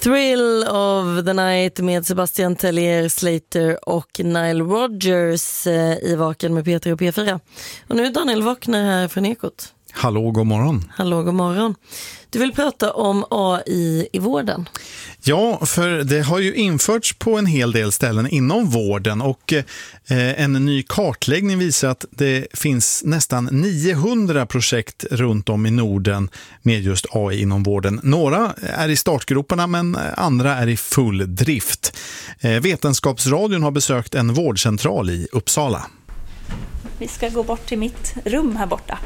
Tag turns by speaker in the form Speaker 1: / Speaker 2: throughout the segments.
Speaker 1: Thrill of the Night med Sebastian Tellier, Slater och Nile Rodgers i Vaken med Peter och P4. Och nu är Daniel Vakner här från Ekot.
Speaker 2: Hallå, god morgon.
Speaker 1: Hallå, god morgon. Du vill prata om AI i vården.
Speaker 2: Ja, för det har ju införts på en hel del ställen inom vården och en ny kartläggning visar att det finns nästan 900 projekt runt om i Norden med just AI inom vården. Några är i startgroparna men andra är i full drift. Vetenskapsradion har besökt en vårdcentral i Uppsala.
Speaker 3: Vi ska gå bort till mitt rum här borta.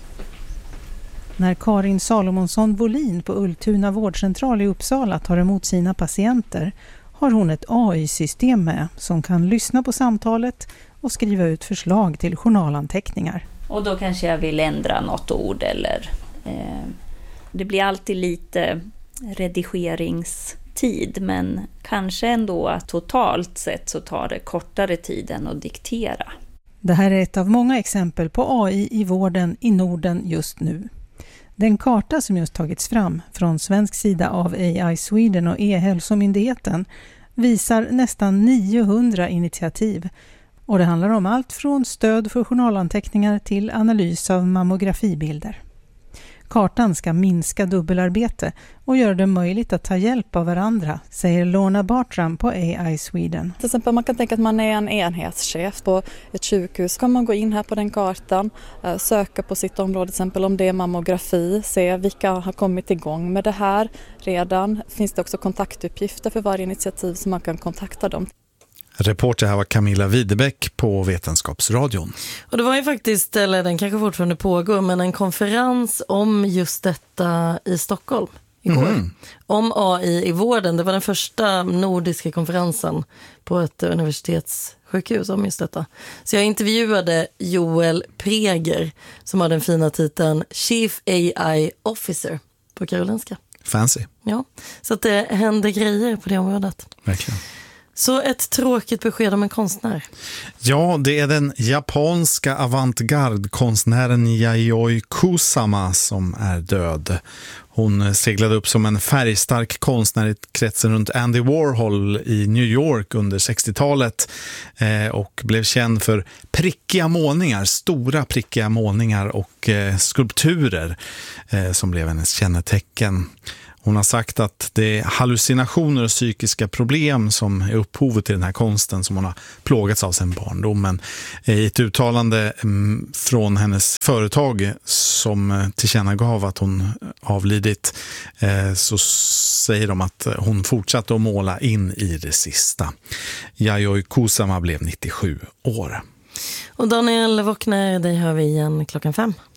Speaker 4: När Karin Salomonsson Bolin på Ultuna vårdcentral i Uppsala tar emot sina patienter har hon ett AI-system med som kan lyssna på samtalet och skriva ut förslag till journalanteckningar.
Speaker 3: Och då kanske jag vill ändra något ord eller det blir alltid lite redigeringstid, men kanske ändå att totalt sett så tar det kortare tid än att diktera.
Speaker 4: Det här är ett av många exempel på AI i vården i Norden just nu. Den karta som just tagits fram från svensk sida av AI Sweden och E-hälsomyndigheten visar nästan 900 initiativ. Och det handlar om allt från stöd för journalanteckningar till analys av mammografibilder. Kartan ska minska dubbelarbete och göra det möjligt att ta hjälp av varandra, säger Lorna Bartram på AI Sweden.
Speaker 5: Till exempel man kan tänka att man är en enhetschef på ett sjukhus. Kan man gå in här på den kartan, söka på sitt område, till exempel om det är mammografi, se vilka har kommit igång med det här redan. Finns det också kontaktuppgifter för varje initiativ så man kan kontakta dem.
Speaker 2: Reporter här var Camilla Widebäck på Vetenskapsradion.
Speaker 1: Och det var ju faktiskt, eller den kanske fortfarande pågår, men en konferens om just detta i Stockholm igår. Om AI i vården. Det var den första nordiska konferensen på ett universitetssjukhus om just detta. Så jag intervjuade Joel Preger som har den fina titeln Chief AI Officer på Karolinska.
Speaker 2: Fancy.
Speaker 1: Ja, så att det händer grejer på det området.
Speaker 2: Verkligen.
Speaker 1: Så ett tråkigt besked om en konstnär.
Speaker 2: Ja, det är den japanska avantgarde-konstnären Yayoi Kusama som är död. Hon seglade upp som en färgstark konstnär i kretsen runt Andy Warhol i New York under 60-talet och blev känd för prickiga målningar, stora prickiga målningar och skulpturer som blev hennes kännetecken. Hon har sagt att det är hallucinationer och psykiska problem som är upphovet till den här konsten som hon har plågats av sedan barndomen. I ett uttalande från hennes företag som tillkännagav att hon avlidit så säger de att hon fortsatte att måla in i det sista. Yayoi Kusama blev 97 år.
Speaker 1: Och Daniel Vakner, dig hör vi igen 5:00.